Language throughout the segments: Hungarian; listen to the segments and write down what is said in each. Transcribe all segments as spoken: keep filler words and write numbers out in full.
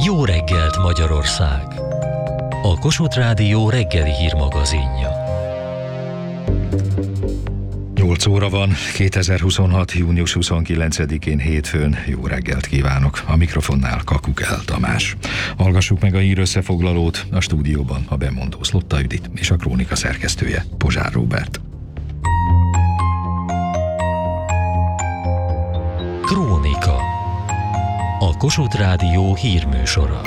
Jó reggelt Magyarország! A Kossuth Rádió reggeli hírmagazinja. nyolc óra van, kétezer-huszonhat. június huszonkilencedikén hétfőn. Jó reggelt kívánok! A mikrofonnál Kakukell Tamás. Hallgassuk meg a hír összefoglalót, a stúdióban a bemondó Szlotta Judit és a krónika szerkesztője Pozsár Róbert. Krónika. A Kossuth Rádió hírműsora.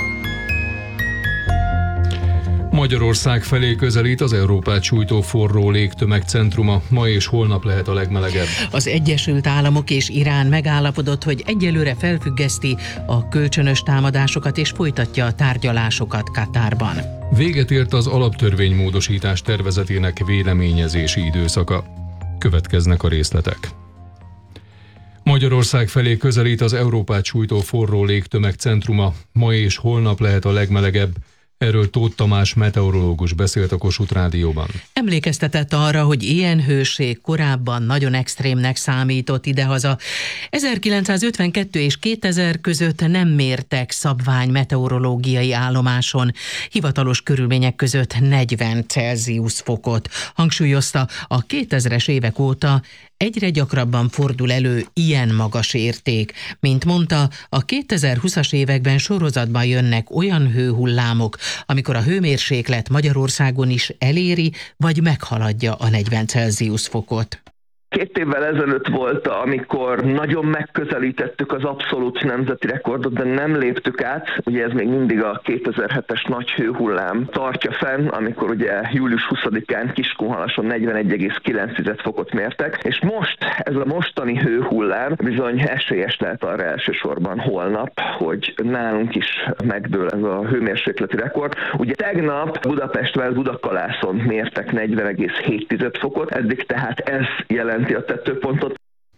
Magyarország felé közelít az Európát sújtó forró légtömeg centruma. Ma és holnap lehet a legmelegebb. Az Egyesült Államok és Irán megállapodott, hogy egyelőre felfüggeszti a kölcsönös támadásokat és folytatja a tárgyalásokat Katárban. Véget ért az alaptörvénymódosítás tervezetének véleményezési időszaka. Következnek a részletek. Magyarország felé közelít az Európát sújtó forró légtömeg centruma. Ma és holnap lehet a legmelegebb. Erről Tóth Tamás meteorológus beszélt a Kossuth Rádióban. Emlékeztetett arra, hogy ilyen hőség korábban nagyon extrémnek számított idehaza. ezerkilencszázötvenkettő és kétezer között nem mértek szabvány meteorológiai állomáson hivatalos körülmények között negyven Celsius fokot. Hangsúlyozta, a kétezres évek óta egyre gyakrabban fordul elő ilyen magas érték. Mint mondta, a kétezerhúszas években sorozatban jönnek olyan hőhullámok, amikor a hőmérséklet Magyarországon is eléri, vagy meghaladja a negyven Celsius fokot. Két évvel ezelőtt volt, amikor nagyon megközelítettük az abszolút nemzeti rekordot, de nem léptük át. Ugye ez még mindig a kétezer-hetes nagy hőhullám tartja fenn, amikor ugye július huszadikán Kiskunhalason negyvenegy egész kilenc fokot mértek, és most ez a mostani hőhullám bizony esélyes lehet arra elsősorban holnap, hogy nálunk is megdől ez a hőmérsékleti rekord. Ugye tegnap Budapestvel Budakalászon mértek negyven egész hét fokot, eddig tehát ez jelent a tetőpontot.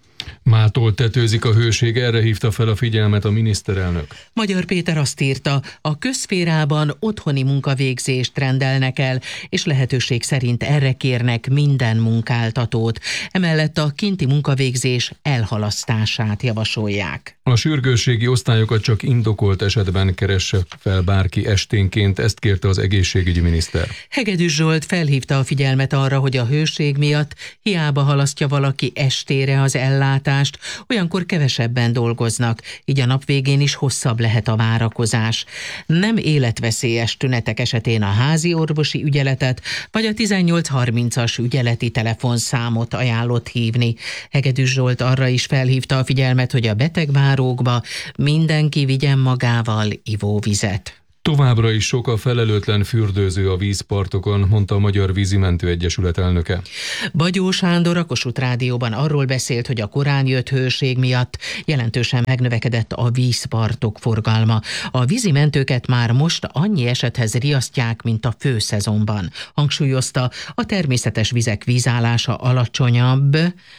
Mától tetőzik a hőség, erre hívta fel a figyelmet a miniszterelnök. Magyar Péter azt írta, a közszférában otthoni munkavégzést rendelnek el, és lehetőség szerint erre kérnek minden munkáltatót. Emellett a kinti munkavégzés elhalasztását javasolják. A sürgősségi osztályokat csak indokolt esetben keresse fel bárki esténként, ezt kérte az egészségügyi miniszter. Hegedűs Zsolt felhívta a figyelmet arra, hogy a hőség miatt hiába halasztja valaki estére az ellátást, olyankor kevesebben dolgoznak, így a nap végén is hosszabb lehet a várakozás. Nem életveszélyes tünetek esetén a házi orvosi ügyeletet vagy a tizennyolc harmincas ügyeleti telefonszámot ajánlott hívni. Hegedűs Zsolt arra is felhívta a figyelmet, hogy a betegvárókba mindenki vigyen magával ivóvizet. Továbbra is sok a felelőtlen fürdőző a vízpartokon, mondta a Magyar Vízimentő Egyesület elnöke. Bagyó Sándor a Kossuth Rádióban arról beszélt, hogy a korán jött hőség miatt jelentősen megnövekedett a vízpartok forgalma. A vízimentőket már most annyi esethez riasztják, mint a főszezonban. Hangsúlyozta, a természetes vizek vízállása alacsonyabb,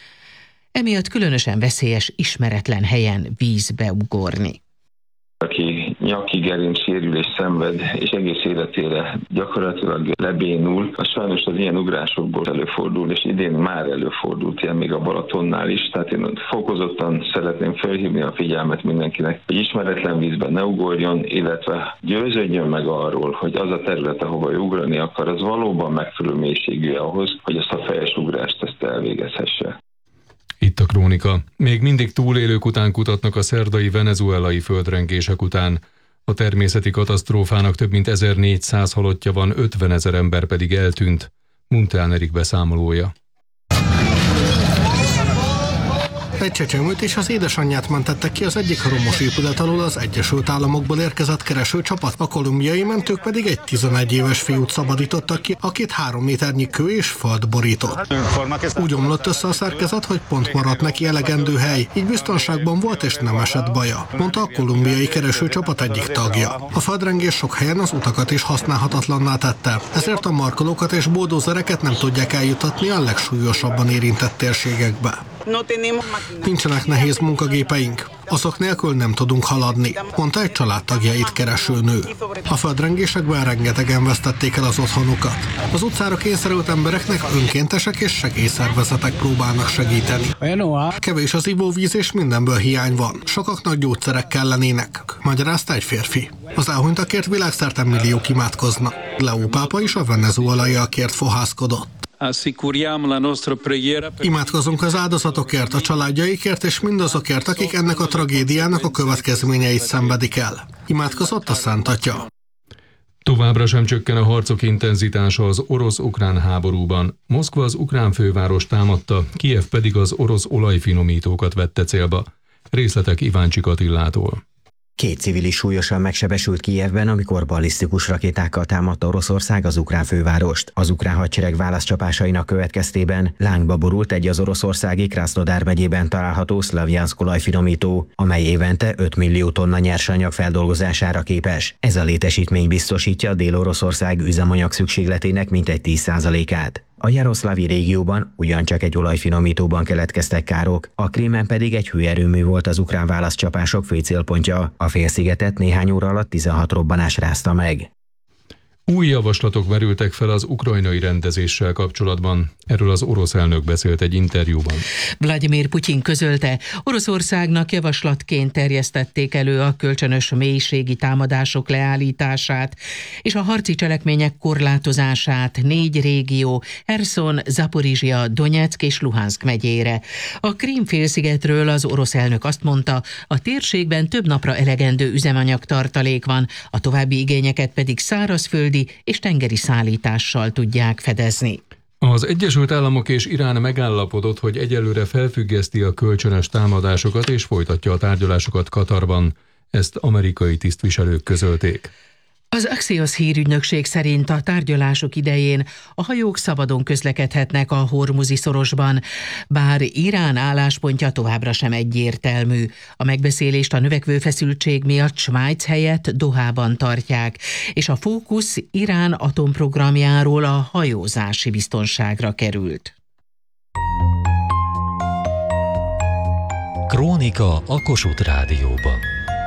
emiatt különösen veszélyes ismeretlen helyen vízbe ugorni. Aki nyaki gerinc sérülés szenved, és egész életére gyakorlatilag lebénul, az sajnos az ilyen ugrásokból előfordul, és idén már előfordult ilyen még a Balatonnál is, tehát én fokozottan szeretném felhívni a figyelmet mindenkinek, hogy ismeretlen vízben ne ugorjon, illetve győződjön meg arról, hogy az a terület, ahova ugrani akar, az valóban megfelelő mélységű ahhoz, hogy ezt a fejes ugrást ezt elvégezhesse. Itt a krónika. Még mindig túlélők után kutatnak a szerdai venezuelai földrengések után. A természeti katasztrófának több mint ezernégyszáz halottja van, ötvenezer ember pedig eltűnt. Muntán Erik beszámolója. Egy csecsemőt és az édesanyját mentettek ki az egyik romos épület alól az Egyesült Államokból érkezett keresőcsapat, a kolumbiai mentők pedig egy tizenegy éves fiút szabadítottak ki, akit három méternyi kő és föld borított. Úgy omlott össze a szerkezet, hogy pont maradt neki elegendő hely, így biztonságban volt és nem esett baja, mondta a kolumbiai keresőcsapat egyik tagja. A földrengés sok helyen az utakat is használhatatlanná tette, ezért a markolókat és buldózereket nem tudják eljutatni a legsúlyosabban érintett térségekbe. Nincsenek nehéz munkagépeink. Azok nélkül nem tudunk haladni, mondta egy családtagjait kereső nő. A földrengésekben rengetegen vesztették el az otthonukat. Az utcára kényszerült embereknek önkéntesek és segélyszervezetek próbálnak segíteni. Kevés az ivóvíz és mindenből hiány van. Sokaknak gyógyszerek kellenének, magyarázta egy férfi. Az elhunytakért világszerte milliók imádkoznak. Leó pápa is a venezuelaiakért fohászkodott. Imádkozunk az áldozatokért, a családjaikért és mindazokért, akik ennek a tragédiának a következményeit szenvedik el. Imádkozott a Szent Atya. Továbbra sem csökken a harcok intenzitása az orosz-ukrán háborúban. Moszkva az ukrán főváros támadta, Kijev pedig az orosz olajfinomítókat vette célba. Részletek Iváncsik Attillától. Két civilis súlyosan megsebesült Kijevben, amikor ballisztikus rakétákkal támadta Oroszország az ukrán fővárost. Az ukrán hadsereg válaszcsapásainak következtében lángba borult egy az oroszországi Krasznodár megyében található Szlavjanszk olajfinomító, amely évente öt millió tonna nyersanyag feldolgozására képes. Ez a létesítmény biztosítja Dél-Oroszország üzemanyag szükségletének mintegy tíz százalékát. A Jaroszlavi régióban ugyancsak egy olajfinomítóban keletkeztek károk, a Krímen pedig egy hőerőmű volt az ukrán válaszcsapások fő célpontja. A félszigetet néhány óra alatt tizenhat robbanás rázta meg. Új javaslatok merültek fel az ukrajnai rendezéssel kapcsolatban. Erről az orosz elnök beszélt egy interjúban. Vladimir Putyin közölte, Oroszországnak javaslatként terjesztették elő a kölcsönös mélységi támadások leállítását és a harci cselekmények korlátozását négy régió, Herszon, Zaporizsia, Donyeck és Luhanszk megyére. A Krím-félszigetről az orosz elnök azt mondta, a térségben több napra elegendő üzemanyag tartalék van, a további igényeket pedig szárazföldi és tengeri szállítással tudják fedezni. Az Egyesült Államok és Irán megállapodott, hogy egyelőre felfüggeszti a kölcsönös támadásokat és folytatja a tárgyalásokat Katarban. Ezt amerikai tisztviselők közölték. Az Axios hírügynökség szerint a tárgyalások idején a hajók szabadon közlekedhetnek a Hormuzi szorosban, bár Irán álláspontja továbbra sem egyértelmű. A megbeszélést a növekvő feszültség miatt Svájc helyett Dohában tartják, és a fókusz Irán atomprogramjáról a hajózási biztonságra került. Krónika a Kossuth Rádióban.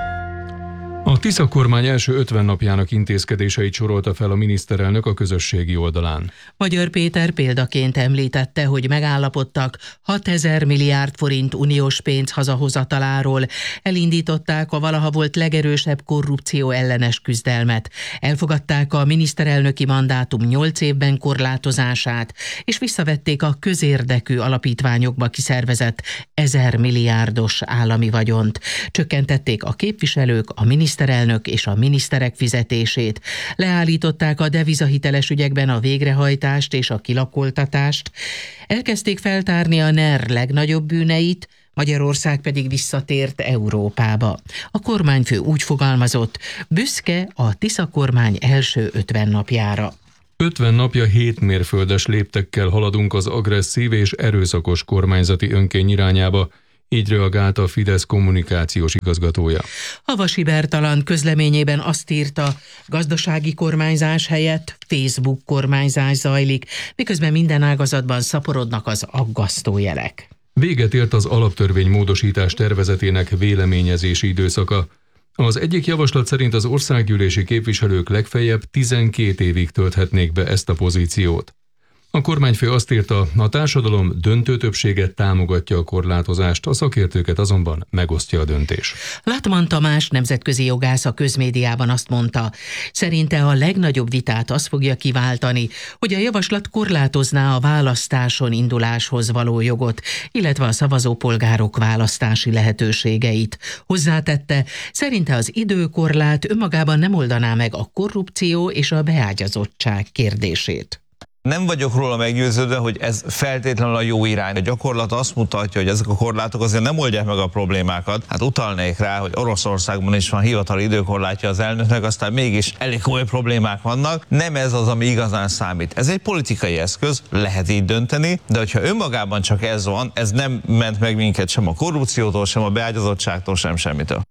A Tisza kormány első ötven napjának intézkedéseit sorolta fel a miniszterelnök a közösségi oldalán. Magyar Péter példaként említette, hogy megállapodtak hatezer milliárd forint uniós pénz hazahozataláról, elindították a valaha volt legerősebb korrupció ellenes küzdelmet, elfogadták a miniszterelnöki mandátum nyolc évben korlátozását, és visszavették a közérdekű alapítványokba kiszervezett ezer milliárdos állami vagyont. Csökkentették a képviselők, a miniszterelnök és a miniszterek fizetését, leállították a devizahiteles ügyekben a végrehajtást és a kilakoltatást, elkezdték feltárni a NER legnagyobb bűneit, Magyarország pedig visszatért Európába. A kormányfő úgy fogalmazott, büszke a Tisza kormány első ötven napjára. ötven napja hét mérföldes léptekkel haladunk az agresszív és erőszakos kormányzati önkény irányába, így reagált a Fidesz kommunikációs igazgatója. Havasi Bertalan közleményében azt írta, gazdasági kormányzás helyett Facebook kormányzás zajlik, miközben minden ágazatban szaporodnak az aggasztó jelek. Véget ért az alaptörvény módosítás tervezetének véleményezési időszaka. Az egyik javaslat szerint az országgyűlési képviselők legfeljebb tizenkét évig tölthetnék be ezt a pozíciót. A kormányfő azt írta, a társadalom döntő többsége támogatja a korlátozást, a szakértőket azonban megosztja a döntés. Latman Tamás nemzetközi jogász a közmédiában azt mondta, szerinte a legnagyobb vitát az fogja kiváltani, hogy a javaslat korlátozná a választáson induláshoz való jogot, illetve a szavazópolgárok választási lehetőségeit. Hozzátette, szerinte az időkorlát önmagában nem oldaná meg a korrupció és a beágyazottság kérdését. Nem vagyok róla meggyőződve, hogy ez feltétlenül a jó irány. A gyakorlat azt mutatja, hogy ezek a korlátok azért nem oldják meg a problémákat. Hát utalnék rá, hogy Oroszországban is van hivatali időkorlátja az elnöknek, aztán mégis elég komoly problémák vannak. Nem ez az, ami igazán számít. Ez egy politikai eszköz, lehet így dönteni, de hogyha önmagában csak ez van, ez nem ment meg minket sem a korrupciótól, sem a beágyazottságtól, sem semmitől.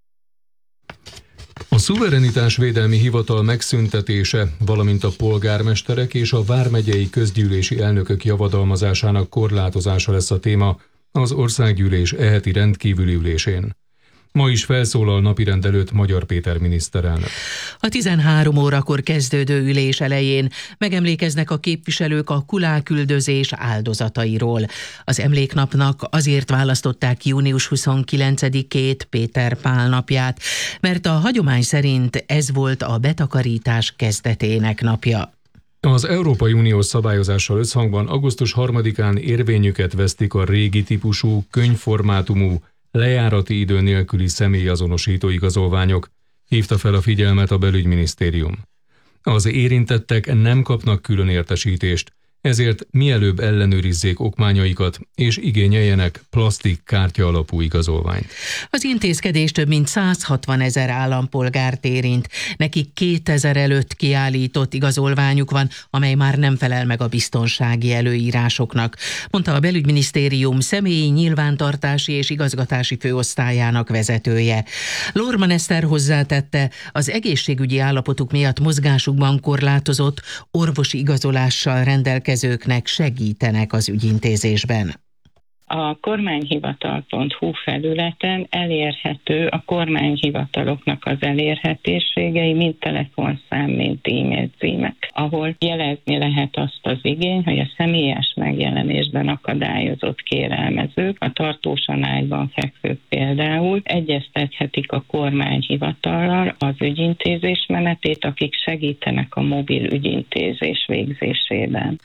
A szuverenitásvédelmi hivatal megszüntetése, valamint a polgármesterek és a vármegyei közgyűlési elnökök javadalmazásának korlátozása lesz a téma az országgyűlés e heti rendkívüli ülésén. Ma is felszólal napirend előtt Magyar Péter miniszterelnök. A tizenhárom órakor kezdődő ülés elején megemlékeznek a képviselők a kulák-üldözés áldozatairól. Az emléknapnak azért választották június huszonkilencedikét, Péter Pál napját, mert a hagyomány szerint ez volt a betakarítás kezdetének napja. Az Európai Uniós szabályozással összhangban augusztus harmadikán érvényüket vesztik a régi típusú, könyvformátumú, lejárati idő nélküli személyazonosító igazolványok, hívta fel a figyelmet a belügyminisztérium. Az érintettek nem kapnak külön értesítést, ezért mielőbb ellenőrizzék okmányaikat és igényeljenek plastik kártya alapú igazolványt. Az intézkedés több mint száz hatvan ezer állampolgárt érint. Nekik kétezer előtt kiállított igazolványuk van, amely már nem felel meg a biztonsági előírásoknak, mondta a belügyminisztérium személyi nyilvántartási és igazgatási főosztályának vezetője. Lorman Eszter hozzátette, az egészségügyi állapotuk miatt mozgásukban korlátozott, orvosi igazolással rendelkező kezőknek segítenek az ügyintézésben. A kormányhivatal pont hu felületen elérhető a kormányhivataloknak az elérhetőségei, mind telefonszám, mind e-mail címek, ahol jelezni lehet azt az igény, hogy a személyes megjelenésben akadályozott kérelmezők, a tartósan ágyban fekvők például egyeztethetik a kormányhivatallal az ügyintézés menetét, akik segítenek a mobil ügyintézés végzésében.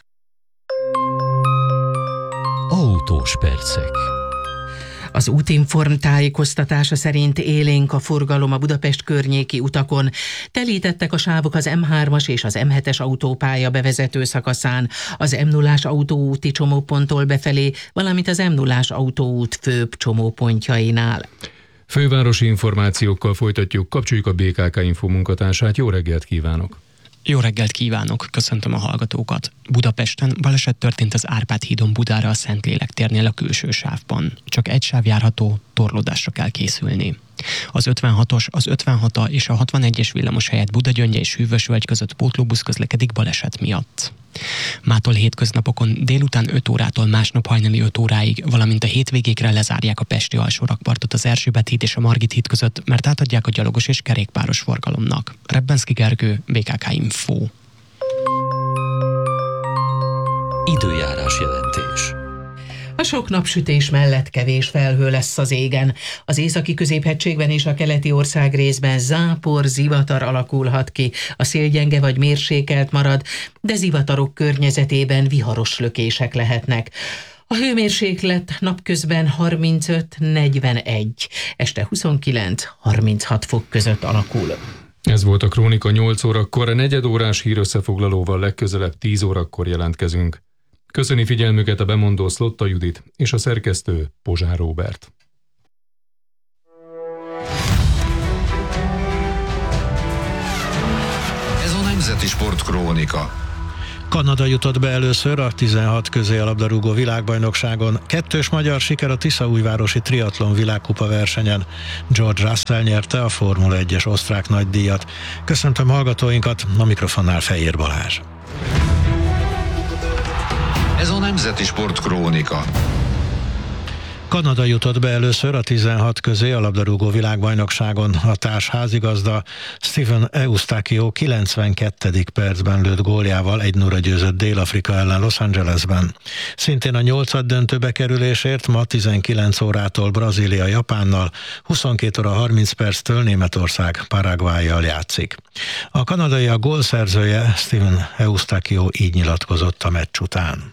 Autós percek. Az Útinform tájékoztatása szerint élénk a forgalom a Budapest környéki utakon. Telítettek a sávok az em hármas és az em hetes autópálya bevezető szakaszán, az em nullás autóúti csomóponttól befelé, valamint az em nullás autóút főbb csomópontjainál. Fővárosi információkkal folytatjuk, kapcsoljuk a bé ká ká Info munkatársát. Jó reggelt kívánok! Jó reggelt kívánok, köszöntöm a hallgatókat. Budapesten baleset történt az Árpád hídon Budára a Szentlélek térnél a külső sávban. Csak egy sáv járható, torlódásra kell készülni. Az ötvenhatos, az ötvenhat és a hatvanegyes villamos helyett Budagyöngye és Hűvösvölgy között pótlóbusz közlekedik baleset miatt. Mától hétköznapokon délután öt órától másnap hajnali öt óráig, valamint a hétvégékre lezárják a pesti alsórakpartot az Erzsébet híd és a Margit híd között, mert átadják a gyalogos és kerékpáros forgalomnak. Rebbenszky Gergő, bé ká ká Info. Időjárás jelentés. A sok napsütés mellett kevés felhő lesz az égen. Az északi középhegységben és a keleti ország részben zápor, zivatar alakulhat ki. A szél gyenge vagy mérsékelt marad, de zivatarok környezetében viharos lökések lehetnek. A hőmérséklet napközben harmincöt negyvenegy, este huszonkilenc harminchat fok között alakul. Ez volt a Krónika nyolc órakor, a negyedórás hírösszefoglalóval legközelebb tíz órakor jelentkezünk. Köszöni figyelmüket a bemondó Szlotta Judit és a szerkesztő Pozsár Róbert. Ez a Nemzeti Sport Krónika. Kanada jutott be először a tizenhat közélabdarúgó világbajnokságon. Kettős magyar siker a Tiszaújvárosi triatlon világkupa versenyen. George Russell nyerte a Formula egyes osztrák nagydíjat. Köszöntöm hallgatóinkat, a mikrofonnál Fejér Balázs. Ez a Nemzeti Sport Krónika. Kanada jutott be először a tizenhat közé a labdarúgó világbajnokságon. A társ házigazda Stephen Eustáquio kilencvenkettedik percben lőtt góljával egy nulla győzött Dél-Afrika ellen Los Angelesben. Szintén a nyolcad döntőbe kerülésért ma tizenkilenc órától Brazília Japánnal, huszonkét óra harminc perctől Németország Paraguayyal játszik. A kanadai a gólszerzője Stephen Eustáquio így nyilatkozott a meccs után.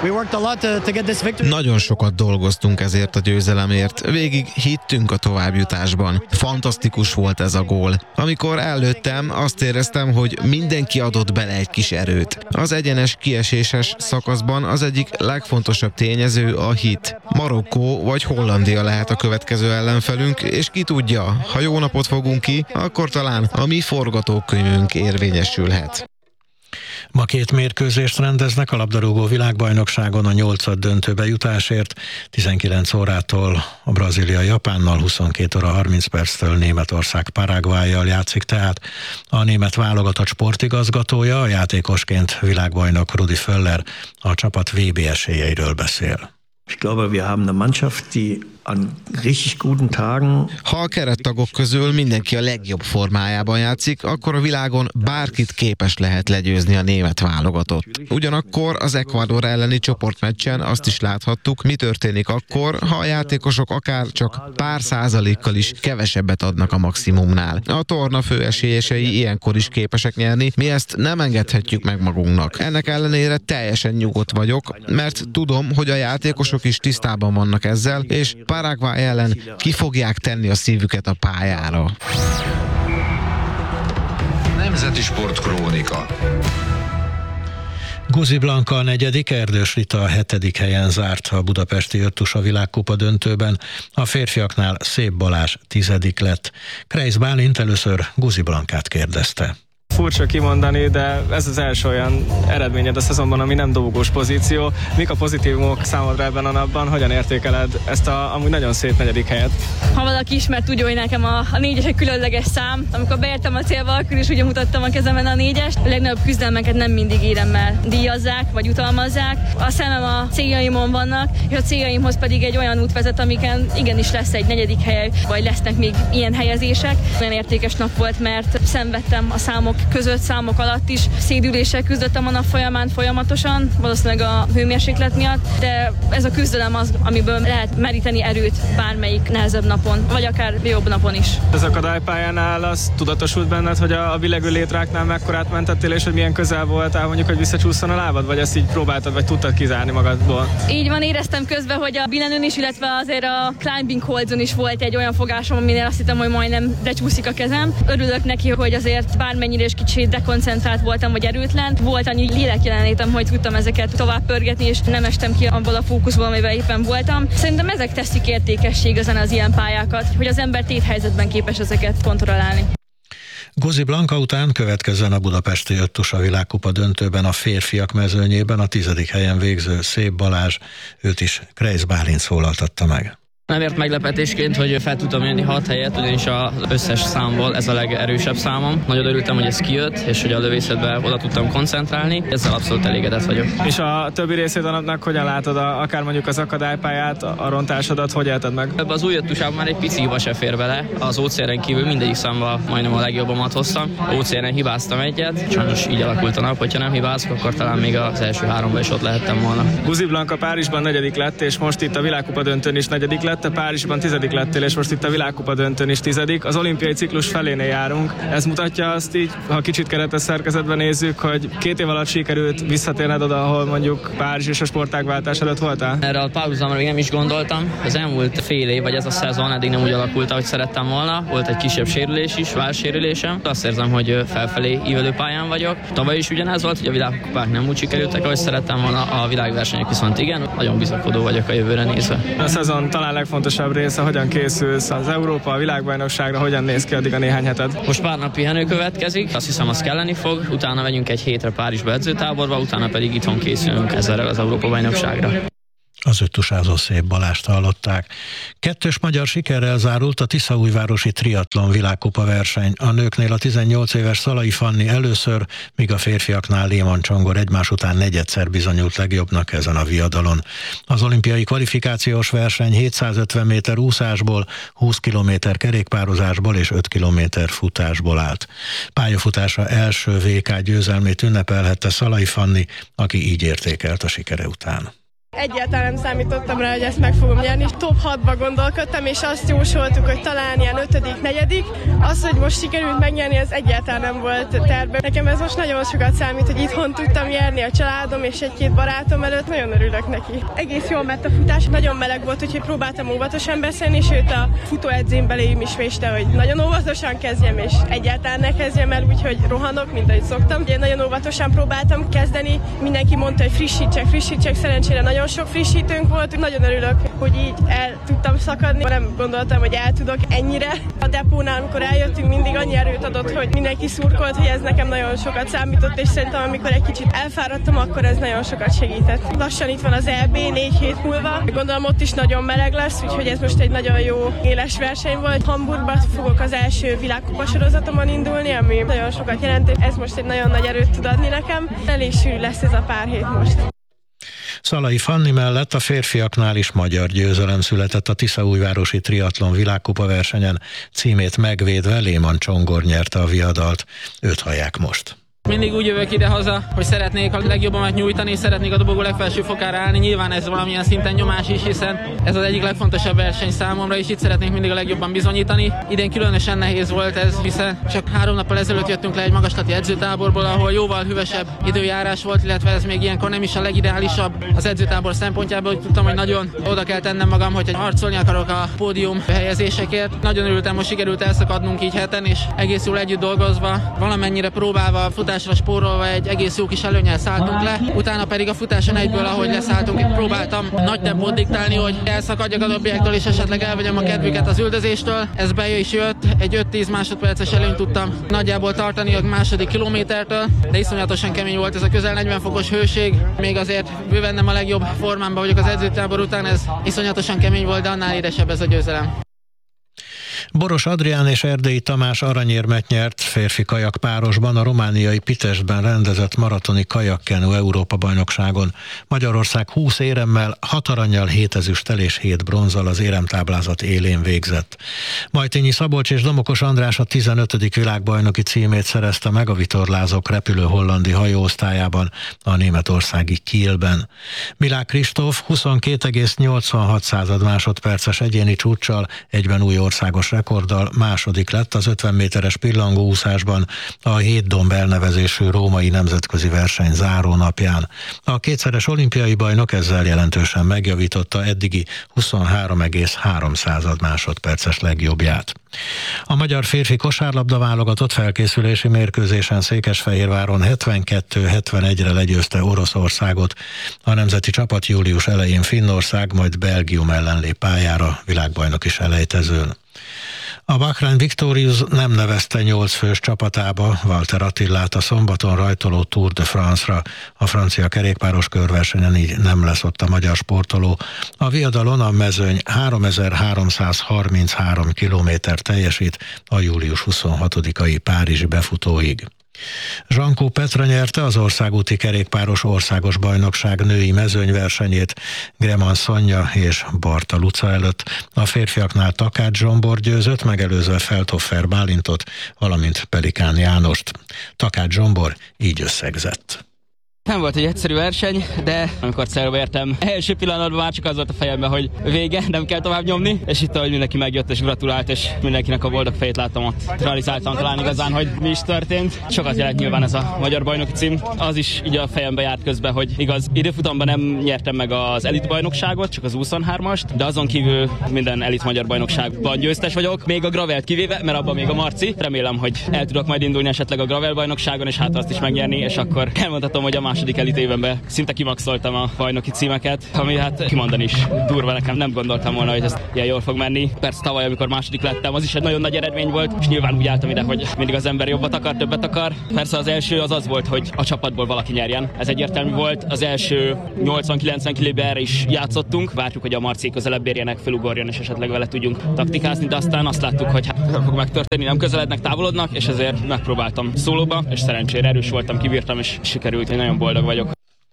Nagyon sokat dolgoztunk ezért a győzelemért, végig hittünk a továbbjutásban. Fantasztikus volt ez a gól. Amikor előttem, azt éreztem, hogy mindenki adott bele egy kis erőt. Az egyenes kieséses szakaszban az egyik legfontosabb tényező a hit. Marokkó vagy Hollandia lehet a következő ellenfelünk, és ki tudja, ha jó napot fogunk ki, akkor talán a mi forgatókönyvünk érvényesülhet. Ma két mérkőzést rendeznek a labdarúgó világbajnokságon a nyolcad döntőbe jutásért. tizenkilenc órától a Brazília Japánnal, huszonkét óra harminc perctől Németország Paraguayyal játszik, tehát a német válogatott sportigazgatója, a játékosként világbajnok Rudi Völler a csapat vé bé esélyeiről beszél. Ha a kerettagok közül mindenki a legjobb formájában játszik, akkor a világon bárkit képes lehet legyőzni a német válogatott. Ugyanakkor az Ecuador elleni csoportmeccsen azt is láthattuk, mi történik akkor, ha a játékosok akár csak pár százalékkal is kevesebbet adnak a maximumnál. A torna főesélyesei ilyenkor is képesek nyerni, mi ezt nem engedhetjük meg magunknak. Ennek ellenére teljesen nyugodt vagyok, mert tudom, hogy a játékosok is tisztában vannak ezzel, és Paraguay ellen ki fogják tenni a szívüket a pályára. Nemzeti Sportkrónika. Guzi Blanka a negyedik, Erdős Rita a hetedik helyen zárt a budapesti öttusa világkupa döntőben, a férfiaknál Szép Balázs tizedik lett. Kreisz Bálint először Guzi Blankát kérdezte. Furcsa kimondani, de ez az első olyan eredményed a szezonban, ami nem dobogós pozíció. Mik a pozitívumok számodra ebben a napban? Hogyan értékeled ezt a amúgy nagyon szép negyedik helyet? Ha valaki ismer, tudja, hogy nekem a, a négyes egy különleges szám. Amikor beértem a célba, akkor is ugye mutattam a kezemen a négyest. A legnagyobb küzdelmeket nem mindig éremmel díjazzák, vagy utalmazzák. A szemem a céljaimon vannak, és a céljaimhoz pedig egy olyan út vezet, amiken igenis lesz egy negyedik hely, vagy lesznek még ilyen helyezések. Olyan értékes nap volt, mert szenvedtem a számok között, számok alatt is. Szédüléssel küzdöttem a nap folyamán folyamatosan, valószínűleg a hőmérséklet miatt, de ez a küzdelem az, amiből lehet meríteni erőt bármelyik nehezebb napon, vagy akár jobb napon is. Az akadálypályánál az tudatosult benned, hogy a billegő létráknál mekkorát mentettél, és hogy milyen közel voltál mondjuk, hogy visszacsúszson a lábad, vagy ezt így próbáltad, vagy tudtad kizárni magadból? Így van, éreztem közben, hogy a billenőn is, illetve azért a climbing holdson is volt egy olyan fogásom, aminél azt hittem, hogy majdnem becsúszik a kezem. Örülök neki, hogy azért bármennyire is kicsit dekoncentrált voltam, vagy erőtlen. Volt annyi lélekjelenlétem, hogy tudtam ezeket tovább pörgetni, és nem estem ki abból a fókuszból, amivel éppen voltam. Szerintem ezek teszik értékessé igazán az ilyen pályákat, hogy az ember téthelyzetben képes ezeket kontrollálni. Guzi Blanka után következzen a budapesti öttusa világkupa döntőben a férfiak mezőnyében a tizedik helyen végző Szép Balázs, őt is Kreisz Bálint szólaltatta meg. Nem ért meglepetésként, hogy fel tudtam jönni hat helyet, ugyanis az összes számból ez a legerősebb számom. Nagyon örültem, hogy ez kijött, és hogy a lövészetben oda tudtam koncentrálni. Ezzel abszolút elégedett vagyok. És a többi részét a napnak hogyan látod, a, akár mondjuk az akadálypályát, a rontásodat, hogy élted meg? Ebben az új öttusában már egy pici hiba se fér bele. Az ó cé er-en kívül mindegyik számban majdnem a legjobbamat hoztam. ó cé er-en hibáztam egyet, sajnos így alakult a nap, hogyha nem hibázok, akkor talán még az első háromban is ott lehettem volna. Guzi Blanka Párizsban negyedik lett, és most itt a világkupa döntőn is negyedik lett. Te Párizsban tizedik lettél, és most itt a világkupa döntőn is tizedik. Az olimpiai ciklus felénél járunk. Ez mutatja azt így, ha kicsit keretes szerkezetben nézzük, hogy két év alatt sikerült visszatérned oda, ahol mondjuk Párizs és a sportágváltás előtt voltál? Erre a párhuzamra még nem is gondoltam. Az elmúlt fél év, vagy ez a szezon eddig nem úgy alakult, ahogy szerettem volna. Volt egy kisebb sérülés is, válsérülésem. Azt érzem, hogy felfelé ívelő pályán vagyok. Tavaly is ugyanez volt, hogy a világkupák nem úgy sikerültek, ahogy szerettem volna, a világversenyek viszont igen. Nagyon bizakodó vagyok a jövőre nézve. A szezon talán legfontosabb része, hogyan készülsz az Európa, a világbajnokságra, hogyan néz ki addig a néhány heted? Most pár nap pihenő következik, azt hiszem, az kelleni fog, utána megyünk egy hétre Párizsba edzőtáborba, utána pedig itthon készülünk ezzel az Európa bajnokságra. Az öttusázó Szép Balást hallották. Kettős magyar sikerrel zárult a Tiszaújvárosi triatlon világkupa verseny. A nőknél a tizennyolc éves Szalai Fanni először, míg a férfiaknál Léman Csongor egymás után negyedszer bizonyult legjobbnak ezen a viadalon. Az olimpiai kvalifikációs verseny hétszázötven méter úszásból, húsz kilométer kerékpározásból és öt kilométer futásból állt. Pályafutása első vé ká győzelmét ünnepelhette Szalai Fanni, aki így értékelt a sikere után. Egyáltalán nem számítottam rá, hogy ezt meg fogom nyerni. Top hatba gondolkodtam, és azt jósoltuk, hogy talán ilyen ötödik, negyedik. Az, hogy most sikerült megnyerni, ez egyáltalán nem volt tervben. Nekem ez most nagyon sokat számít, hogy itthon tudtam nyerni a családom és egy-két barátom előtt. Nagyon örülök neki. Egész jól ment a futás, nagyon meleg volt, úgyhogy próbáltam óvatosan beszélni, sőt a futóedzém belém is véste, hogy nagyon óvatosan kezdjem, és egyáltalán ne kezdjem el úgy, hogy rohanok, mint ahogy szoktam. Én nagyon óvatosan próbáltam kezdeni. Mindenki mondta, hogy frissítsek, frissítsek, szerencsére nagyon sok frissítőnk volt. Nagyon örülök, hogy így el tudtam szakadni. Nem gondoltam, hogy el tudok ennyire. A depónál, amikor eljöttünk, mindig annyi erőt adott, hogy mindenki szurkolt, hogy ez nekem nagyon sokat számított, és szerintem amikor egy kicsit elfáradtam, akkor ez nagyon sokat segített. Lassan itt van az é bé négy hét múlva. Gondolom ott is nagyon meleg lesz, úgyhogy ez most egy nagyon jó éles verseny volt. Hamburgban fogok az első világkupa sorozatomon indulni, ami nagyon sokat jelent. Ez most egy nagyon nagy erőt tud adni nekem. Elég sűrű lesz ez a pár hét most. Szalai Fanni mellett a férfiaknál is magyar győzelem született a Tiszaújvárosi triatlon világkupa versenyen, címét megvédve Léman Csongor nyerte a viadalt. Őt hallják most. Mindig úgy jövök ide-haza, hogy szeretnék a legjobbamat nyújtani, szeretnék a dobogó legfelső fokára állni. Nyilván ez valamilyen szinten nyomás is, hiszen ez az egyik legfontosabb verseny számomra, és itt szeretnék mindig a legjobban bizonyítani. Idén különösen nehéz volt ez, hiszen csak három nappal ezelőtt jöttünk le egy magaslati edzőtáborból, ahol jóval hűvösebb időjárás volt, illetve ez még ilyenkor nem is a legideálisabb az edzőtábor szempontjából, hogy tudtam, hogy nagyon oda kell tennem magam, hogy harcolni akarok a pódium helyezésekért. Nagyon örültem, hogy sikerült elszakadnunk így heten, és egész jól együtt dolgozva, valamennyire próbálva futás spórolva egy egész jó kis előnnyel szálltunk le, utána pedig a futáson egyből, ahogy leszálltunk, itt próbáltam nagy tempót diktálni, hogy elszakadjak a dobbiaktól, és esetleg elvegyem a kedvüket az üldözéstől. Ez be is jött, egy öt-tíz másodperces előnyt tudtam nagyjából tartani a második kilométertől, de iszonyatosan kemény volt ez a közel negyven fokos hőség, még azért bőven nem a legjobb formámban vagyok az edzőtábor után, ez iszonyatosan kemény volt, de annál édesebb ez a győzelem. Boros Adrián és Erdélyi Tamás aranyérmet nyert férfi kajakpárosban a romániai Pitestben rendezett maratoni kajakkenu Európa-bajnokságon. Magyarország húsz éremmel, hat arannyal, hét ezüsttel és hét bronzzal az éremtáblázat élén végzett. Majtényi Szabolcs és Domokos András a tizenötödik világbajnoki címét szerezte meg a vitorlázók repülő hollandi hajóosztályában a németországi Kielben. Milák Kristóf huszonkét egész nyolcvanhat másodperces egyéni csúccsal egyben új országos rekorddal második lett az ötven méteres pillangóúszásban a Hét Domb elnevezésű római nemzetközi verseny zárónapján. A kétszeres olimpiai bajnok ezzel jelentősen megjavította eddigi huszonhárom egész három másodperces legjobbját. A magyar férfi kosárlabda válogatott felkészülési mérkőzésen Székesfehérváron hetvenkettő hetvenegyre legyőzte Oroszországot. A nemzeti csapat július elején Finnország, majd Belgium ellen lép pályára világbajnoki selejtezőn. A Bahrain Victorious nem nevezte nyolc fős csapatába Walter Attilát a szombaton rajtoló Tour de France-ra. A francia kerékpáros körversenyen így nem lesz ott a magyar sportoló. A viadalon a mezőny háromezer-háromszázharminchárom kilométer teljesít a július huszonhatodikai párizsi befutóig. Zsankó Petra nyerte az országúti kerékpáros országos bajnokság női mezőnyversenyét Greman Szonya és Barta Luca előtt. A férfiaknál Takács Zsombor győzött, megelőzve Feldhofer Bálintot, valamint Pelikán Jánost. Takács Zsombor így összegzett. Nem volt egy egyszerű verseny, de amikor célba értem, első pillanatban már csak az volt a fejemben, hogy vége, nem kell tovább nyomni, és itt, ahogy mindenki megjött és gratulált, és mindenkinek a boldog fejét láttam ott. Realizáltam talán igazán, hogy mi is történt. Sokat jelent nyilván ez a magyar bajnoki cím. Az is így a fejembe járt közben, hogy igaz, időfutamban nem nyertem meg az elit bajnokságot, csak az huszonhármast, de azon kívül minden elit magyar bajnokságban győztes vagyok, még a gravelt kivéve, mert abban még a Marci. Remélem, hogy el tudok majd indulni esetleg a gravel bajnokságon, és hát azt is megnyerni, és akkor elmondhatom, hogy a második elit évenben szinte kimaxoltam a bajnoki címeket, ami hát kimondani is durva nekem, nem gondoltam volna, hogy ez ilyen jól fog menni. Persze tavaly, amikor második lettem, az is egy nagyon nagy eredmény volt, és nyilván úgy álltam ide, hogy mindig az ember jobbat akar, többet akar. Persze az első az az volt, hogy a csapatból valaki nyerjen. Ez egyértelmű volt. Az első nyolcvan-kilencven kilóben erre is játszottunk. Várjuk, hogy a Marci közelebb érjenek, felugorjon, és esetleg vele tudjunk taktikázni, de aztán azt láttuk, hogy hát nem fog megtörténni, nem közelednek, távolodnak, és ezért megpróbáltam szólóba, és szerencsére erős voltam, kibírtam, és sikerült, hogy nagyon boldog vagyok.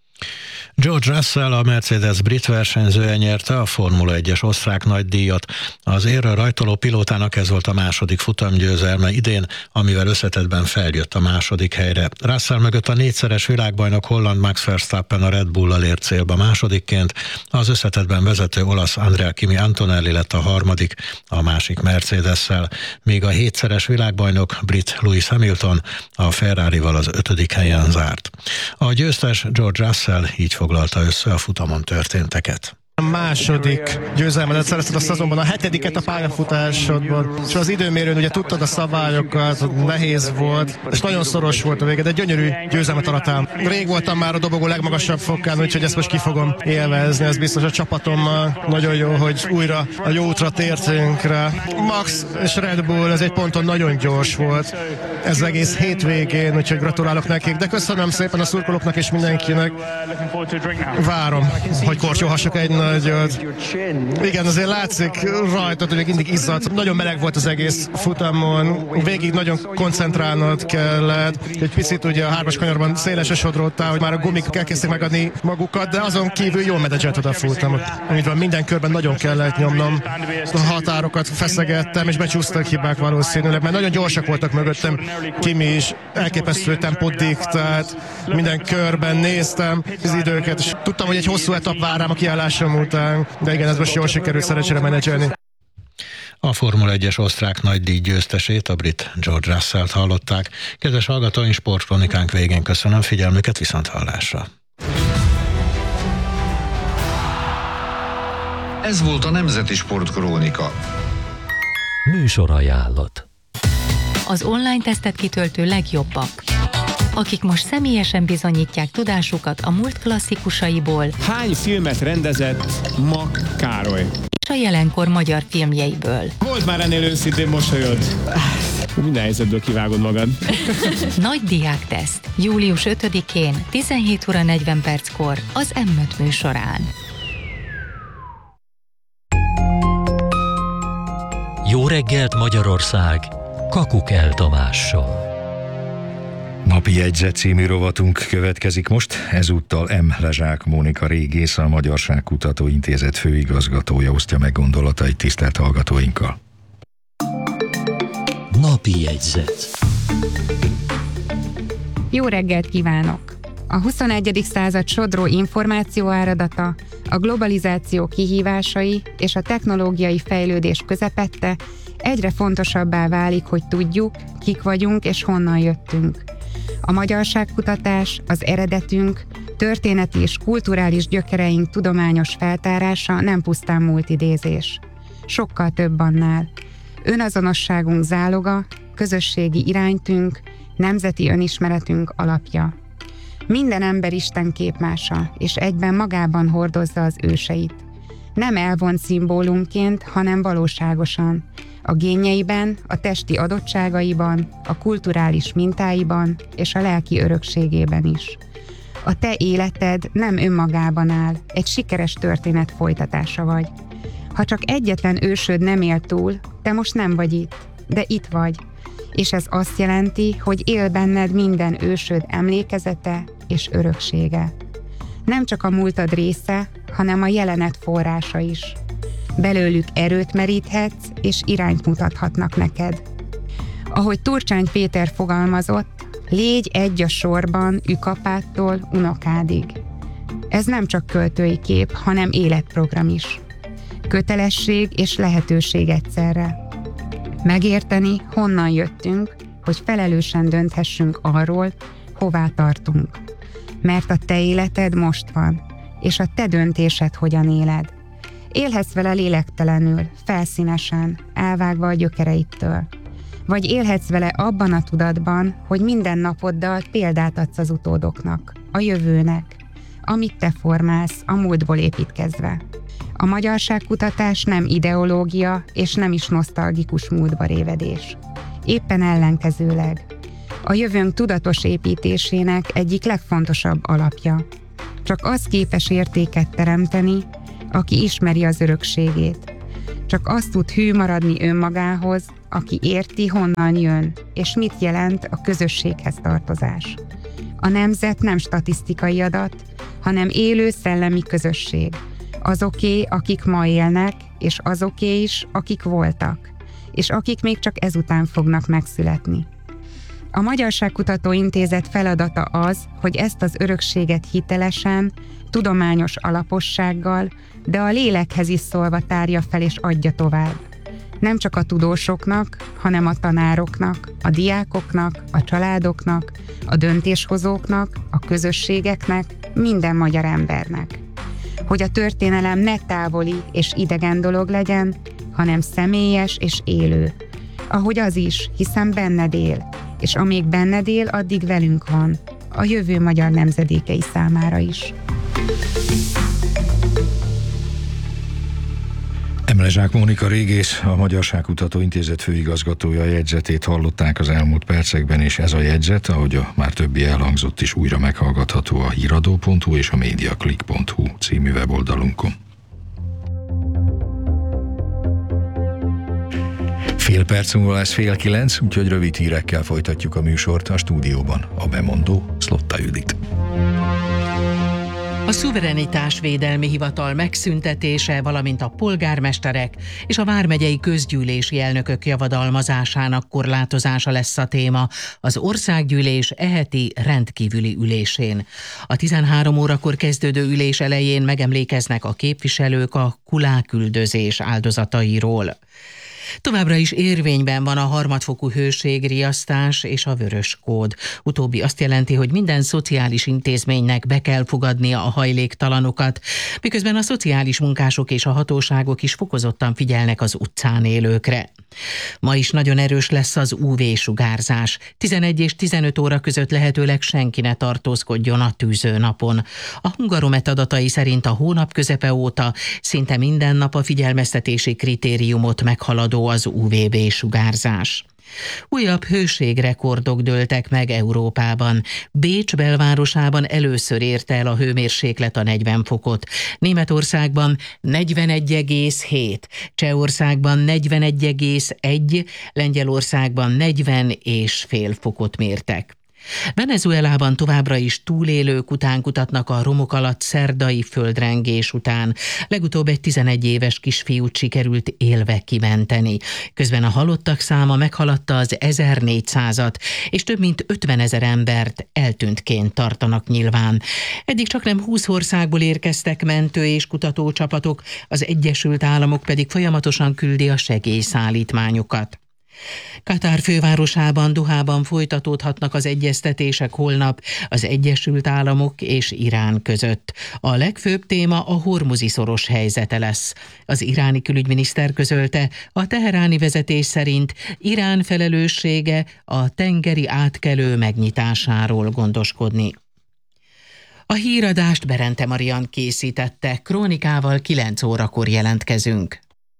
George Russell, a Mercedes brit versenyzője nyerte a Formula egyes osztrák nagydíjat. Az érre rajtoló pilótának ez volt a második futamgyőzelme idén, amivel összetettben feljött a második helyre. Russell mögött a négyszeres világbajnok holland Max Verstappen a Red Bull-al ért célba másodikként, az összetettben vezető olasz Andrea Kimi Antonelli lett a harmadik, a másik Mercedes-szel, míg a hétszeres világbajnok brit Lewis Hamilton a Ferrarival az ötödik helyen zárt. A győztes George Russell így foglalta össze a futamon történteket. A második győzelmedet szerezted a szezonban, a hetediket a pályafutásodban, és az időmérőn ugye tudtad a szabályokat, nehéz volt, és nagyon szoros volt a vége, de gyönyörű győzelmet arattál. Rég voltam már a dobogó legmagasabb fokán, úgyhogy ezt most ki fogom élvezni, ez biztos a csapatommal. Nagyon jó, hogy újra a jó útra tértünk rá. Max és Red Bull, ez egy ponton nagyon gyors volt, ez egész hétvégén, úgyhogy gratulálok nekik, de köszönöm szépen a szurkolóknak és mindenkinek. Várom, hogy kortyolhassak egy nagyot. Igen, azért látszik rajta, hogy még mindig izzad. Nagyon meleg volt az egész futamon, végig nagyon koncentrálnod kellett. Egy picit ugye a hármas kanyarban szélesre sodródtál, hogy már a gumik elkezdték megadni magukat, de azon kívül jól menedzselted a futamot. Amit van, minden körben nagyon kellett nyomnom. A határokat feszegettem, és becsúsztak hibák valószínűleg, mert nagyon gyorsak voltak mögöttem. Kimi is elképesztő tempót diktált, minden körben néztem az időket, és tudtam, hogy egy hosszú etap vár rám a kiállásom után, de igen, ez most jól sikerült szerencsére menedzselni. A Formula egyes osztrák nagydíj győztesét, a brit George Russellt hallották. Kedves hallgatóink, sportkronikánk végén köszönöm figyelmüket, viszonthallásra. Ez volt a Nemzeti Sportkrónika. Műsorajánlat. Az online tesztet kitöltő legjobbak, akik most személyesen bizonyítják tudásukat a múlt klasszikusaiból. Hány filmet rendezett Mak Károly? És a jelenkor magyar filmjeiből. Volt már ennél őszintén mosolyod. Minden helyzetből kivágod magad. Nagy diákteszt. július ötödikén tizenhét óra negyven perckor az em öt műsorán. Jó reggelt Magyarország! Kakukell Tamással. Napi jegyzet című rovatunk következik most, ezúttal M. Lezsák Mónika régész, a Magyarságkutató Intézet főigazgatója osztja meg gondolatait tisztelt hallgatóinkkal. Napi jegyzet. Jó reggelt kívánok! A huszonegyedik század sodró információáradata, a globalizáció kihívásai és a technológiai fejlődés közepette egyre fontosabbá válik, hogy tudjuk, kik vagyunk és honnan jöttünk. A magyarságkutatás, az eredetünk, történeti és kulturális gyökereink tudományos feltárása nem pusztán múltidézés. Sokkal több annál. Önazonosságunk záloga, közösségi iránytünk, nemzeti önismeretünk alapja. Minden ember Isten képmása, és egyben magában hordozza az őseit. Nem elvont szimbólumként, hanem valóságosan. A génjeiben, a testi adottságaiban, a kulturális mintáiban és a lelki örökségében is. A te életed nem önmagában áll, egy sikeres történet folytatása vagy. Ha csak egyetlen ősöd nem él túl, te most nem vagy itt, de itt vagy. És ez azt jelenti, hogy él benned minden ősöd emlékezete és öröksége. Nem csak a múltad része, hanem a jelenet forrása is. Belőlük erőt meríthetsz, és irányt mutathatnak neked. Ahogy Turcsány Péter fogalmazott, légy egy a sorban ükapától unokádig. Ez nem csak költői kép, hanem életprogram is. Kötelesség és lehetőség egyszerre. Megérteni, honnan jöttünk, hogy felelősen dönthessünk arról, hová tartunk. Mert a te életed most van, és a te döntésed hogyan éled. Élhetsz vele lélektelenül, felszínesen, elvágva a gyökereittől. Vagy élhetsz vele abban a tudatban, hogy minden napoddal példát adsz az utódoknak, a jövőnek, amit te formálsz, a múltból építkezve. A magyarságkutatás nem ideológia, és nem is nosztalgikus múltba révedés. Éppen ellenkezőleg. A jövőnk tudatos építésének egyik legfontosabb alapja. Csak az képes értéket teremteni, aki ismeri az örökségét. Csak az tud hű maradni önmagához, aki érti, honnan jön, és mit jelent a közösséghez tartozás. A nemzet nem statisztikai adat, hanem élő szellemi közösség. Azoké, akik ma élnek, és azoké is, akik voltak, és akik még csak ezután fognak megszületni. A Magyarságkutató Intézet feladata az, hogy ezt az örökséget hitelesen, tudományos alapossággal, de a lélekhez is szólva tárja fel és adja tovább. Nem csak a tudósoknak, hanem a tanároknak, a diákoknak, a családoknak, a döntéshozóknak, a közösségeknek, minden magyar embernek. Hogy a történelem ne távoli és idegen dolog legyen, hanem személyes és élő. Ahogy az is, hiszen benned él, és amíg benned él, addig velünk van, a jövő magyar nemzedékei számára is. M. Lezsák Mónika régész, a Magyarságkutató Intézet főigazgatója jegyzetét hallották az elmúlt percekben, és ez a jegyzet, ahogy a már többi elhangzott is, újra meghallgatható a híradó pont hu és a mediaclick pont hu című weboldalunkon. Fél perc múlva lesz fél kilenc, úgyhogy rövid hírekkel folytatjuk a műsort. A stúdióban a bemondó Szlotta Judit. A szuverenitásvédelmi hivatal megszüntetése, valamint a polgármesterek és a vármegyei közgyűlési elnökök javadalmazásának korlátozása lesz a téma az országgyűlés eheti rendkívüli ülésén. A tizenhárom órakor kezdődő ülés elején megemlékeznek a képviselők a kuláküldözés áldozatairól. Továbbra is érvényben van a harmadfokú hőségriasztás és a vörös kód. Utóbbi azt jelenti, hogy minden szociális intézménynek be kell fogadnia a hajléktalanokat, miközben a szociális munkások és a hatóságok is fokozottan figyelnek az utcán élőkre. Ma is nagyon erős lesz az ú vé-sugárzás. tizenegy és tizenöt óra között lehetőleg senki ne tartózkodjon a tűzőnapon. A Hungaromet adatai szerint a hónap közepe óta szinte minden nap a figyelmeztetési kritériumot meghaladó az ú vé bé-sugárzás. Újabb hőségrekordok dőltek meg Európában. Bécs belvárosában először érte el a hőmérséklet a negyven fokot. Németországban negyvenegy egész hét, Csehországban negyvenegy egész egy, Lengyelországban negyven és fél fokot mértek. Venezuelában továbbra is túlélők után kutatnak a romok alatt szerdai földrengés után. Legutóbb egy tizenegy éves kisfiút sikerült élve kimenteni. Közben a halottak száma meghaladta az ezernégyszázat, és több mint ötvenezer embert eltűntként tartanak nyilván. Eddig csaknem húsz országból érkeztek mentő és kutatócsapatok, az Egyesült Államok pedig folyamatosan küldi a segélyszállítmányokat. Katár fővárosában, Dohában folytatódhatnak az egyeztetések holnap az Egyesült Államok és Irán között. A legfőbb téma a Hormuzi-szoros helyzete lesz. Az iráni külügyminiszter közölte, a teheráni vezetés szerint Irán felelőssége a tengeri átkelő megnyitásáról gondoskodni. A híradást Berente Marian készítette, krónikával kilenc órakor jelentkezünk.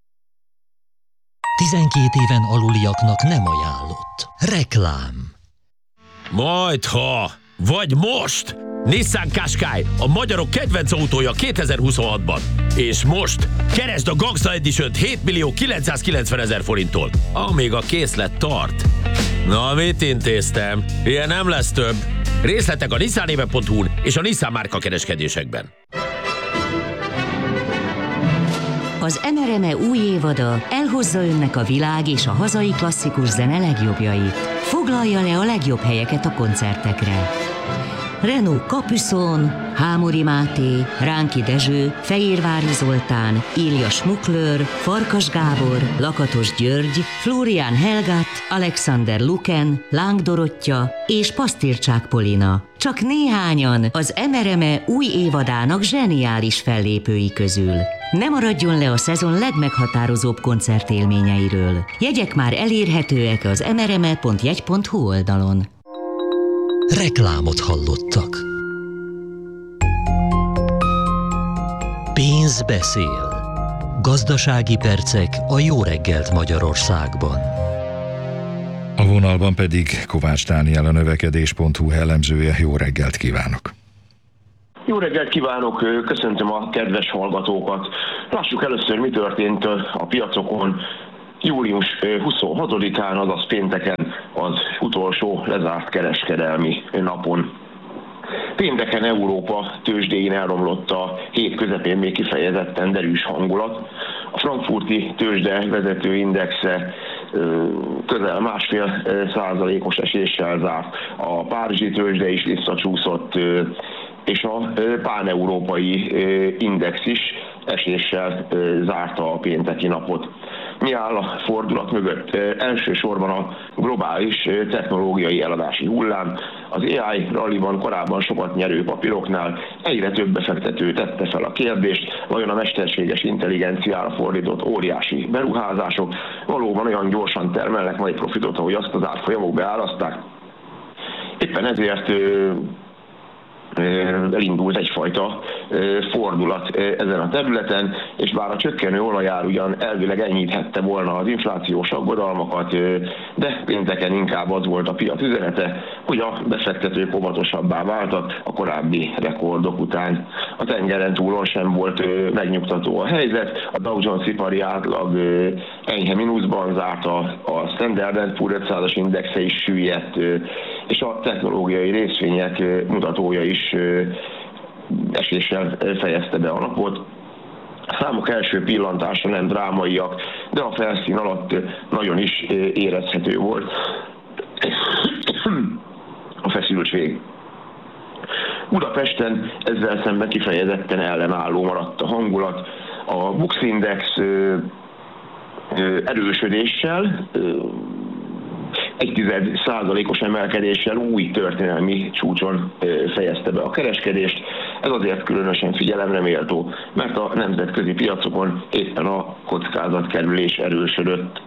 tizenkét éven aluliaknak nem ajánlott. Reklám. Majdha, vagy most! Nissan Qashqai, a magyarok kedvenc autója kétezer-huszonhatban. És most keresd a Gangsta Edition-t hét millió kilencszázkilencvenezer forinttól, amíg a készlet tart. Na, mit intéztem? Ilyen nem lesz több. Részletek a nissanéve pont hu-n és a Nissan márka kereskedésekben. Az em er em e új évada elhozza önnek a világ és a hazai klasszikus zene legjobbjait. Foglalja le a legjobb helyeket a koncertekre. Renault Capuçon, Hámori Máté, Ránki Dezső, Fehérvári Zoltán, Ilja Schmuckler, Farkas Gábor, Lakatos György, Florian Helgat, Alexander Luken, Láng Dorottya és Pasztircsák Polina. Csak néhányan az em er em e új évadának zseniális fellépői közül. Ne maradjon le a szezon legmeghatározóbb koncertélményeiről. Jegyek már elérhetőek az em er em e pont jegy pont hu oldalon. Reklámot hallottak. Pénz beszél. Gazdasági percek a Jó reggelt Magyarországban. A vonalban pedig Kovács Dániel, a növekedés pont hu elemzője. Jó reggelt kívánok! Jó reggelt kívánok, köszöntöm a kedves hallgatókat. Lássuk először, mi történt a piacokon július huszonhatodikán, azaz pénteken, az utolsó lezárt kereskedelmi napon. Pénteken Európa tőzsdéjén elromlott a hét közepén még kifejezetten derűs hangulat. A frankfurti tőzsde vezető indexe közel másfél százalékos eséssel zárt. A párizsi tőzsde is visszacsúszott, és a páneurópai index is eséssel zárta a pénteki napot. Mi áll a fordulat mögött? Elsősorban a globális technológiai eladási hullám. Az á i ralliban korábban sokat nyerő papíroknál egyre több befektető tette fel a kérdést, vajon a mesterséges intelligenciára fordított óriási beruházások valóban olyan gyorsan termelnek majd profitot, ahogy azt az árfolyamok beáraszták. Éppen ezért elindult egyfajta fordulat ezen a területen, és bár a csökkenő olajár ugyan elvileg enyhíthette volna az inflációs aggodalmakat, de pénteken inkább az volt a piac üzenete, hogy a befektetők óvatosabbá váltak a korábbi rekordok után. A tengeren túlon sem volt megnyugtató a helyzet, a Dow Jones ipari átlag enyhe mínuszban zárt, a Standard and Poor's ötszázas indexe is süllyedt, és a technológiai részvények mutatója is eséssel fejezte be a napot. A számok első pillantása nem drámaiak, de a felszín alatt nagyon is érezhető volt a feszültség. Budapesten ezzel szemben kifejezetten ellenálló maradt a hangulat. A Bux Index erősödéssel, egy tized százalékos emelkedéssel új történelmi csúcson fejezte be a kereskedést. Ez azért különösen figyelemre méltó, mert a nemzetközi piacokon éppen a kockázatkerülés erősödött.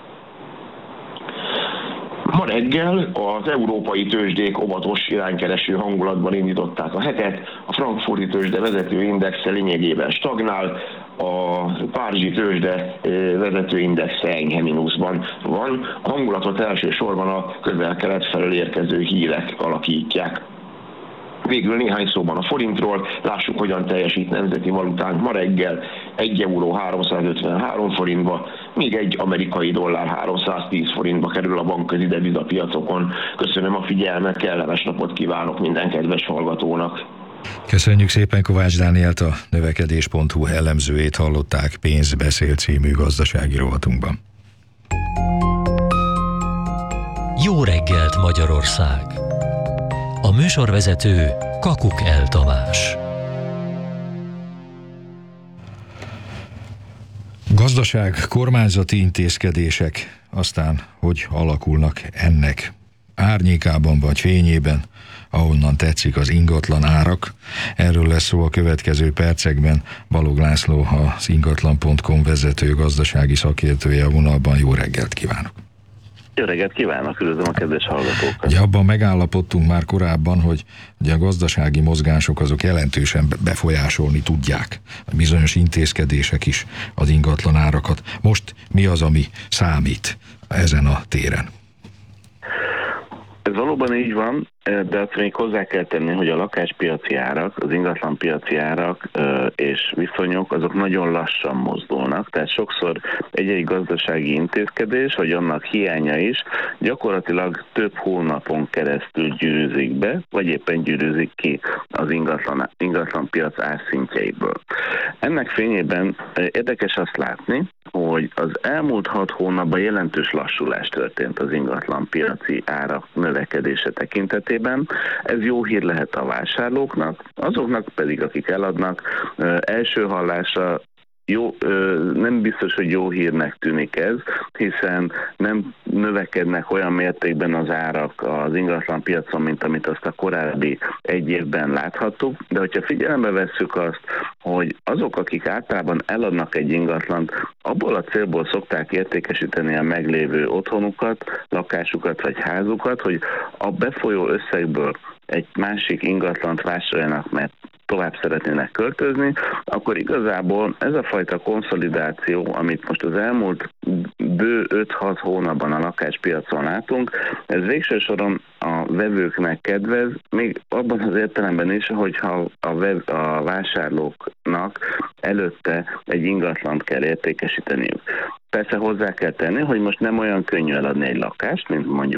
Ma reggel az európai tőzsdék óvatos iránykereső hangulatban indították a hetet, a frankfurti tőzsde vezető indexe lényegében stagnál, a párizsi tőzsde vezető indexe enyhe mínuszban van. A hangulatot elsősorban a közel-kelet felől érkező hírek alakítják. Végül néhány szóban a forintról, lássuk, hogyan teljesít nemzeti valutánk ma reggel. egy euró háromszázötvenhárom forintba, míg egy amerikai dollár háromszáztíz forintba kerül a bankközi devizapiacokon. Köszönöm a figyelmet, kellemes napot kívánok minden kedves hallgatónak! Köszönjük szépen Kovács Dánielt, a növekedés pont hu elemzőjét hallották Pénz beszél című gazdasági rovatunkban. Jó reggelt Magyarország! A műsorvezető Kakuk El Tamás. Gazdaság, kormányzati intézkedések, aztán hogy alakulnak ennek árnyékában vagy fényében, ahonnan tetszik az ingatlan árak. Erről lesz szó a következő percekben. Balog László, az ingatlan pont com vezető gazdasági szakértője a vonalban. Jó reggelt kívánok! Jó reggelt kívánok, üdvözlöm a kedves hallgatókat! Ugye abban megállapodtunk már korábban, hogy ugye a gazdasági mozgások azok jelentősen befolyásolni tudják, bizonyos intézkedések is az ingatlan árakat. Most mi az, ami számít ezen a téren? Ez valóban így van, de azt még hozzá kell tenni, hogy a lakáspiaci árak, az ingatlanpiaci árak és viszonyok azok nagyon lassan mozdulnak, tehát sokszor egy-egy gazdasági intézkedés, vagy annak hiánya is gyakorlatilag több hónapon keresztül gyűrűzik be, vagy éppen gyűrűzik ki az ingatlan, ingatlanpiac árszintjeiből. Ennek fényében érdekes azt látni, hogy az elmúlt hat hónapban jelentős lassulás történt az ingatlanpiaci árak növekedése tekintetében. Ez jó hír lehet a vásárlóknak, azoknak pedig, akik eladnak, első hallásra jó, nem biztos, hogy jó hírnek tűnik ez, hiszen nem növekednek olyan mértékben az árak az ingatlan piacon, mint amit azt a korábbi egy évben láthattuk, de hogyha figyelembe vesszük azt, hogy azok, akik általában eladnak egy ingatlant, abból a célból szokták értékesíteni a meglévő otthonukat, lakásukat vagy házukat, hogy a befolyó összegből egy másik ingatlant vásároljanak, mert tovább szeretnének költözni, akkor igazából ez a fajta konszolidáció, amit most az elmúlt bő öt-hat hónapban a lakáspiacon látunk, ez végső soron a vevőknek kedvez, még abban az értelemben is, hogyha a, vev, a vásárlóknak előtte egy ingatlant kell értékesíteniük. Persze hozzá kell tenni, hogy most nem olyan könnyű eladni egy lakást, mint mondjuk